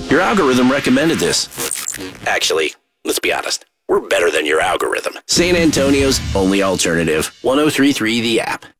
Your algorithm recommended this. Actually, let's be honest. We're better than your algorithm. San Antonio's only alternative. 103.3 The App.